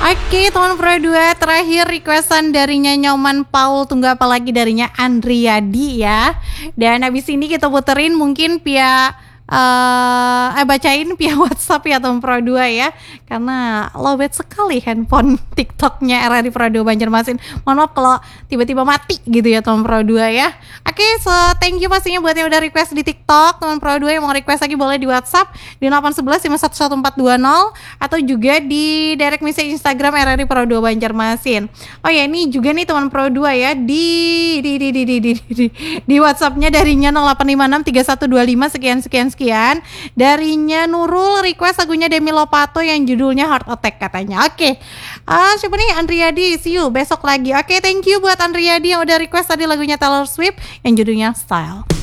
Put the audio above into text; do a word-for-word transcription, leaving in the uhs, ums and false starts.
Oke teman Pro dua, terakhir requestan darinya Nyoman Paul, tunggu apa lagi darinya Andriadi ya. Dan habis ini kita puterin mungkin via Uh, eh bacain via WhatsApp ya teman Pro dua ya, karena lowbat sekali handphone TikToknya R R I Pro dua Banjarmasin. Mohon maaf kalau tiba-tiba mati gitu ya teman Pro dua ya. Oke, okay, so thank you pastinya buat yang udah request di TikTok. Teman Pro dua yang mau request lagi boleh di WhatsApp di delapan satu satu lima satu satu empat dua nol atau juga di direct message Instagram R R I Pro dua Banjarmasin. Oh ya, ini juga nih teman Pro dua ya, di di di di di di di, di WhatsAppnya darinya nol delapan lima enam tiga satu dua lima sekian sekian sekian. Sekian darinya Nurul, request lagunya Demi Lovato yang judulnya Heart Attack katanya. Oke, okay. uh, siapa nih? Andriadi, see you besok lagi. Oke, okay, thank you buat Andriadi yang udah request tadi lagunya Taylor Swift yang judulnya Style.